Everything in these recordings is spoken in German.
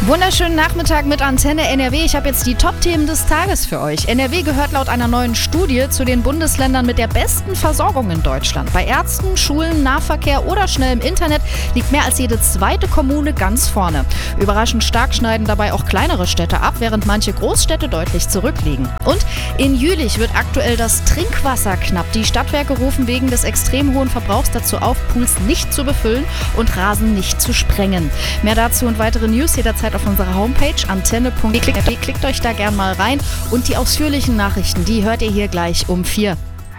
Wunderschönen Nachmittag mit Antenne NRW. Ich habe jetzt die Top-Themen des Tages für euch. NRW gehört laut einer neuen Studie zu den Bundesländern mit der besten Versorgung in Deutschland. Bei Ärzten, Schulen, Nahverkehr oder schnellem Internet liegt mehr als jede zweite Kommune ganz vorne. Überraschend stark schneiden dabei auch kleinere Städte ab, während manche Großstädte deutlich zurückliegen. Und in Jülich wird aktuell das Trinkwasser knapp. Die Stadtwerke rufen wegen des extrem hohen Verbrauchs dazu auf, Pools nicht zu befüllen und Rasen nicht zu sprengen. Mehr dazu und weitere News jederzeit auf unserer Homepage antenne.de. Klickt euch da gern mal rein und die ausführlichen Nachrichten, die hört ihr hier gleich um 4.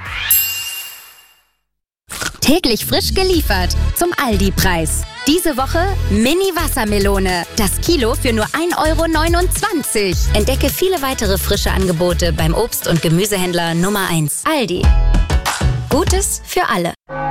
Täglich frisch geliefert zum Aldi-Preis. Diese Woche Mini-Wassermelone. Das Kilo für nur 1,29 €. Entdecke viele weitere frische Angebote beim Obst- und Gemüsehändler Nummer 1. Aldi. Gutes für alle.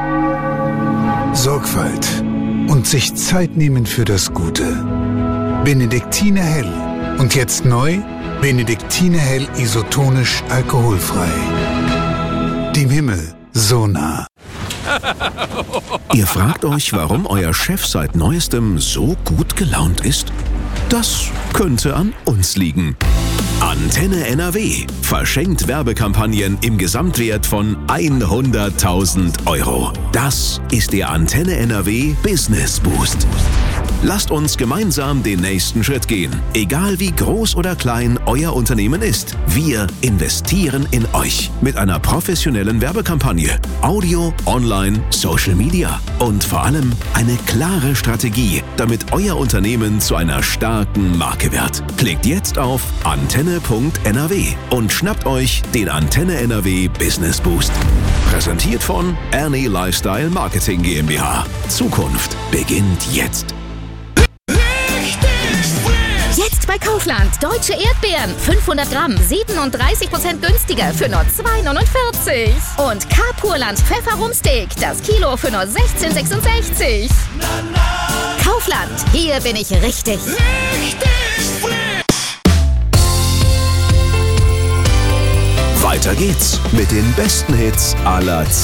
Sorgfalt und sich Zeit nehmen für das Gute. Benediktiner Hell. Und jetzt neu, Benediktiner Hell isotonisch alkoholfrei. Dem Himmel so nah. Ihr fragt euch, warum euer Chef seit Neuestem so gut gelaunt ist? Das könnte an uns liegen. Antenne NRW verschenkt Werbekampagnen im Gesamtwert von 100.000 €. Das ist der Antenne NRW Business Boost. Lasst uns gemeinsam den nächsten Schritt gehen. Egal wie groß oder klein euer Unternehmen ist, wir investieren in euch mit einer professionellen Werbekampagne, Audio, Online, Social Media und vor allem eine klare Strategie, damit euer Unternehmen zu einer starken Marke wird. Klickt jetzt auf antenne.nrw und schnappt euch den Antenne NRW Business Boost. Präsentiert von Ernie Lifestyle Marketing GmbH. Zukunft beginnt jetzt. Jetzt bei Kaufland. Deutsche Erdbeeren. 500 Gramm. 37% günstiger für nur 2,49 €. Und Carpurland Pfefferrumsteak. Das Kilo für nur 16,66 €. Kaufland. Hier bin ich richtig. Weiter geht's mit den besten Hits aller Zeiten.